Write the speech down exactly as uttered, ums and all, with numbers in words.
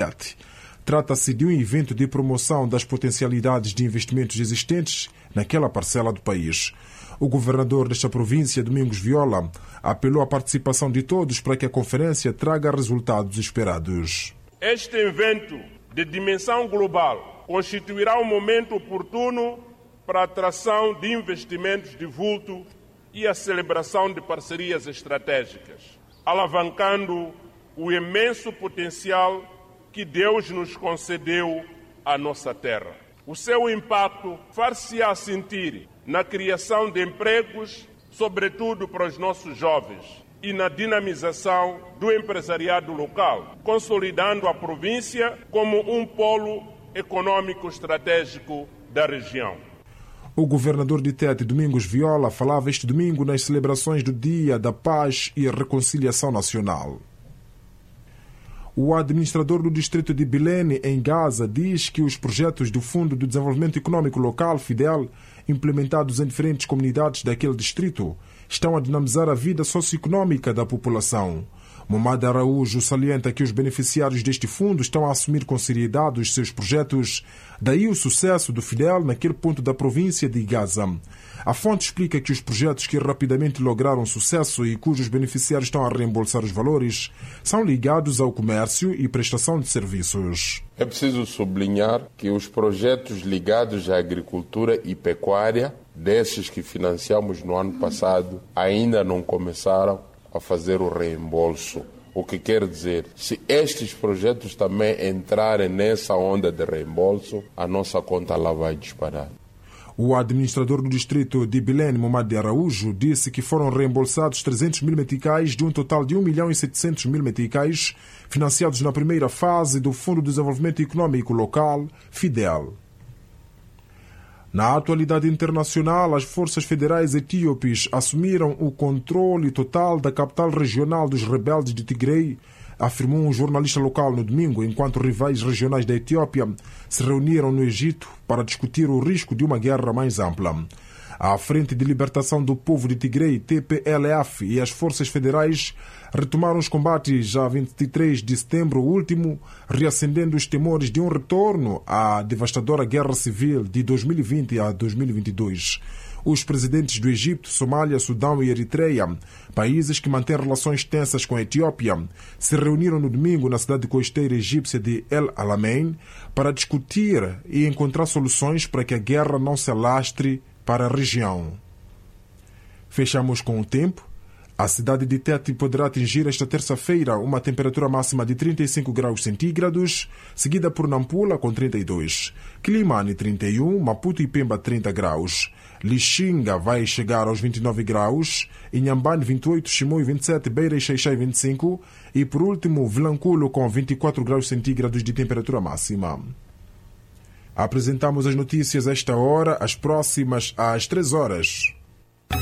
Trata-se de um evento de promoção das potencialidades de investimentos existentes naquela parcela do país. O governador desta província, Domingos Viola, apelou à participação de todos para que a conferência traga resultados esperados. Este evento de dimensão global constituirá um momento oportuno para a atração de investimentos de vulto e a celebração de parcerias estratégicas, alavancando o imenso potencial que Deus nos concedeu à nossa terra. O seu impacto far-se-á sentir na criação de empregos, sobretudo para os nossos jovens, e na dinamização do empresariado local, consolidando a província como um polo econômico estratégico da região. O governador de Tete, Domingos Viola, falava este domingo nas celebrações do Dia da Paz e Reconciliação Nacional. O administrador do distrito de Bilene, em Gaza, diz que os projetos do Fundo de Desenvolvimento Econômico Local, FIDEL, implementados em diferentes comunidades daquele distrito, estão a dinamizar a vida socioeconômica da população. Momad Araújo salienta que os beneficiários deste fundo estão a assumir com seriedade os seus projetos, daí o sucesso do FIDEL naquele ponto da província de Gaza. A fonte explica que os projetos que rapidamente lograram sucesso e cujos beneficiários estão a reembolsar os valores são ligados ao comércio e prestação de serviços. É preciso sublinhar que os projetos ligados à agricultura e pecuária, desses que financiamos no ano passado, ainda não começaram a fazer o reembolso. O que quer dizer, se estes projetos também entrarem nessa onda de reembolso, a nossa conta lá vai disparar. O administrador do distrito de Bilene, Momad Araújo, disse que foram reembolsados trezentos mil meticais de um total de um milhão e setecentos mil meticais financiados na primeira fase do Fundo de Desenvolvimento Econômico Local, FIDEL. Na atualidade internacional, as forças federais etíopes assumiram o controle total da capital regional dos rebeldes de Tigray, afirmou um jornalista local no domingo, enquanto rivais regionais da Etiópia se reuniram no Egito para discutir o risco de uma guerra mais ampla. A Frente de Libertação do Povo de Tigray, T P L F, e as forças federais retomaram os combates a vinte e três de setembro último, reacendendo os temores de um retorno à devastadora guerra civil de dois mil e vinte a dois mil e vinte e dois. Os presidentes do Egito, Somália, Sudão e Eritreia, países que mantêm relações tensas com a Etiópia, se reuniram no domingo na cidade costeira egípcia de El Alamein para discutir e encontrar soluções para que a guerra não se alastre para a região. Fechamos com o tempo. A cidade de Tete poderá atingir esta terça-feira uma temperatura máxima de trinta e cinco graus centígrados, seguida por Nampula com trinta e dois, Quilimane trinta e um, Maputo e Pemba trinta graus, Lixinga vai chegar aos vinte e nove graus, Inhambane vinte e oito, Chimoio vinte e sete, Beira e Xaixai vinte e cinco e, por último, Vilanculo com vinte e quatro graus centígrados de temperatura máxima. Apresentamos as notícias a esta hora, as próximas às três horas.